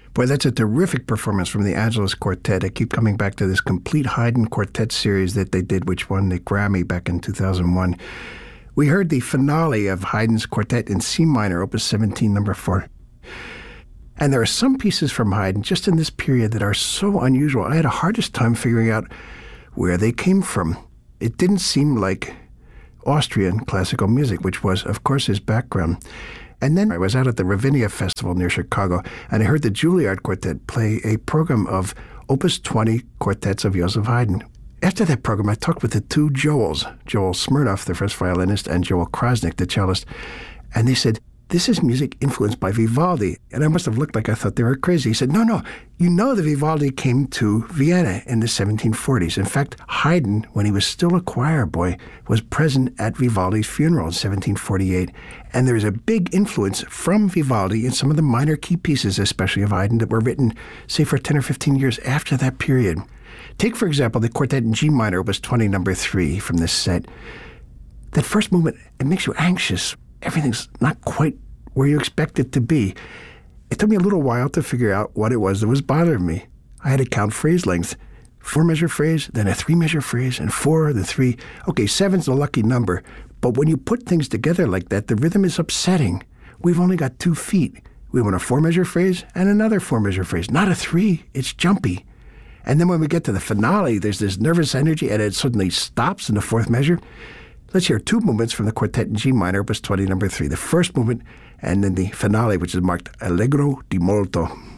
Boy, that's a terrific performance from the Angelus Quartet. I keep coming back to this complete Haydn quartet series that they did, which won the Grammy back in 2001. We heard the finale of Haydn's Quartet in C minor, Opus 17, number 4. And there are some pieces from Haydn just in this period that are so unusual. I had a hardest time figuring out where they came from. It didn't seem like Austrian classical music, which was, of course, his background. And then I was out at the Ravinia Festival near Chicago, and I heard the Juilliard Quartet play a program of Opus 20 quartets of Joseph Haydn. After that program, I talked with the two Joels, Joel Smirnoff, the first violinist, and Joel Krasnick, the cellist, and they said, this is music influenced by Vivaldi. And I must have looked like I thought they were crazy. He said, no, you know that Vivaldi came to Vienna in the 1740s. In fact, Haydn, when he was still a choir boy, was present at Vivaldi's funeral in 1748. And there is a big influence from Vivaldi in some of the minor key pieces, especially of Haydn, that were written, say, for 10 or 15 years after that period. Take, for example, the Quartet in G minor, Opus 20, number 3 from this set. That first movement, it makes you anxious. Everything's not quite where you expect it to be. It took me a little while to figure out what it was that was bothering me. I had to count phrase length. 4-measure phrase, then a 3-measure phrase, and 4, then 3. Okay, 7's the lucky number. But when you put things together like that, the rhythm is upsetting. We've only got 2 feet. We want a 4-measure phrase and another 4-measure phrase. Not a 3. It's jumpy. And then when we get to the finale, there's this nervous energy, and it suddenly stops in the 4th measure. Let's hear 2 movements from the Quartet in G minor, Opus 20, number 3. The first movement, and then the finale, which is marked Allegro di molto.